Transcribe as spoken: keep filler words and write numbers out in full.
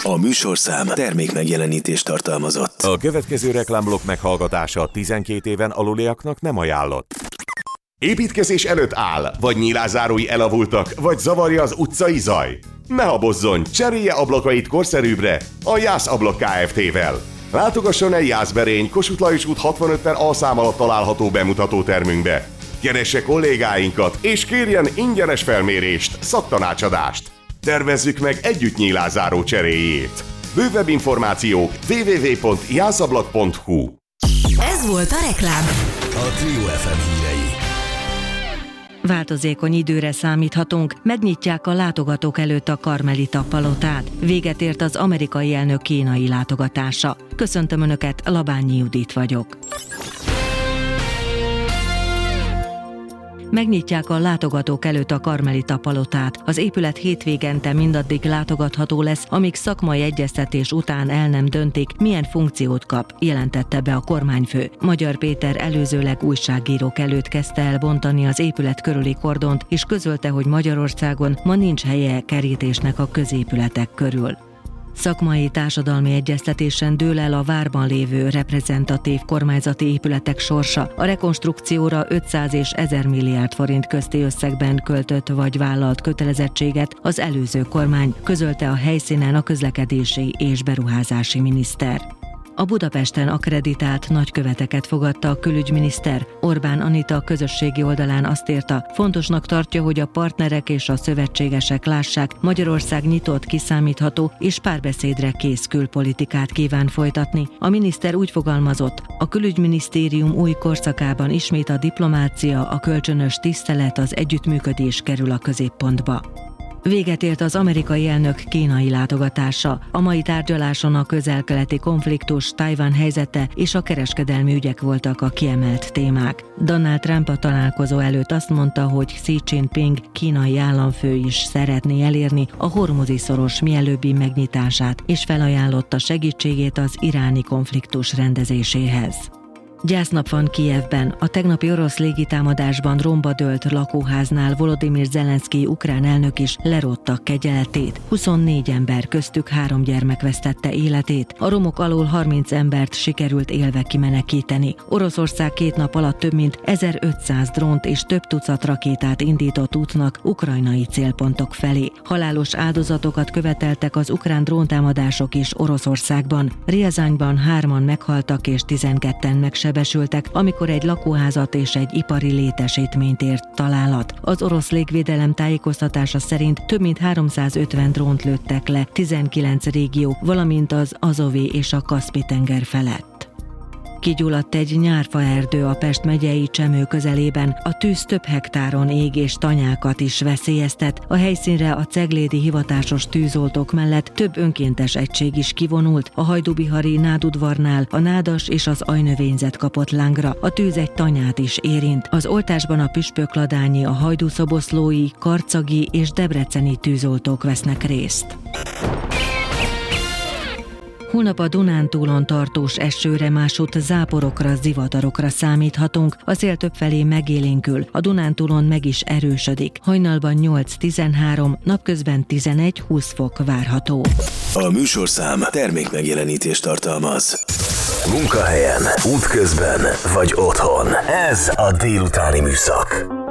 A műsorszám termék megjelenítést tartalmazott. A következő reklámblokk meghallgatása tizenkét éven aluliaknak nem ajánlott. Építkezés előtt áll, vagy nyilázárói elavultak, vagy zavarja az utcai zaj? Ne habozzon, cserélje ablakait korszerűbbre a Jász Ablak Kft-vel. Látogasson el Jászberény, Kossuth Lajos út hatvanöt per A szám alatt található bemutatótermünkbe. Keresse kollégáinkat, és kérjen ingyenes felmérést, szaktanácsadást. Tervezzük meg együtt nyílázáró cseréjét. Bővebb információk double-u double-u double-u pont jászablak pont hu. Ez volt a reklám. A Trio ef em hírei. Változékony időre számíthatunk, megnyitják a látogatók előtt a Karmelita palotát. Véget ért az amerikai elnök kínai látogatása. Köszöntöm Önöket, Labányi Judit vagyok. Megnyitják a látogatók előtt a Karmelita palotát. Az épület hétvégente mindaddig látogatható lesz, amíg szakmai egyeztetés után el nem döntik, milyen funkciót kap, jelentette be a kormányfő. Magyar Péter előzőleg újságírók előtt kezdte el bontani az épület körüli kordont, és közölte, hogy Magyarországon ma nincs helye kerítésnek a középületek körül. Szakmai társadalmi egyeztetésen dől el a várban lévő reprezentatív kormányzati épületek sorsa. A rekonstrukcióra ötszáz és ezer milliárd forint közti összegben költött vagy vállalt kötelezettséget az előző kormány, közölte a helyszínen a közlekedési és beruházási miniszter. A Budapesten akkreditált nagyköveteket fogadta a külügyminiszter. Orbán Anita a közösségi oldalán azt írta, fontosnak tartja, hogy a partnerek és a szövetségesek lássák, Magyarország nyitott, kiszámítható és párbeszédre kész külpolitikát kíván folytatni. A miniszter úgy fogalmazott, a külügyminisztérium új korszakában ismét a diplomácia, a kölcsönös tisztelet, az együttműködés kerül a középpontba. Véget ért az amerikai elnök kínai látogatása. A mai tárgyaláson a közel-keleti konfliktus, Tajvan helyzete és a kereskedelmi ügyek voltak a kiemelt témák. Donald Trump a találkozó előtt azt mondta, hogy Xi Jinping kínai államfő is szeretné elérni a Hormuzi-szoros mielőbbi megnyitását, és felajánlotta segítségét az iráni konfliktus rendezéséhez. Gyásznap van Kijevben. A tegnapi orosz légitámadásban romba dőlt lakóháznál Volodymyr Zelenszkij ukrán elnök is lerotta kegyeletét. huszonnégy ember, köztük három gyermek vesztette életét. A romok alól harminc embert sikerült élve kimenekíteni. Oroszország két nap alatt több mint ezerötszáz drónt és több tucat rakétát indított útnak ukrajnai célpontok felé. Halálos áldozatokat követeltek az ukrán dróntámadások is Oroszországban. Riazanyban hárman meghaltak és tizenketten megsebesültek, amikor egy lakóházat és egy ipari létesítményt ért találat. Az orosz légvédelem tájékoztatása szerint több mint háromszázötven drónt lőttek le tizenkilenc régió, valamint az Azovi és a Kaszpi-tenger felett. Kigyulladt egy nyárfaerdő a Pest megyei Csemő közelében, a tűz több hektáron ég és tanyákat is veszélyeztet. A helyszínre a ceglédi hivatásos tűzoltók mellett több önkéntes egység is kivonult. A hajdúbihari nádudvarnál a nádas és az ajnövényzet kapott lángra, a tűz egy tanyát is érint. Az oltásban a püspökladányi, a hajdúszoboszlói, karcagi és debreceni tűzoltók vesznek részt. Holnap a Dunántúlon tartós esőre, másutt záporokra, zivatarokra számíthatunk. A szél többfelé megélénkül, a Dunántúlon meg is erősödik. Hajnalban nyolc-tizenhárom, napközben tizenegy-húsz fok várható. A műsorszám termék megjelenítést tartalmaz. Munkahelyen, útközben vagy otthon. Ez a délutáni műszak.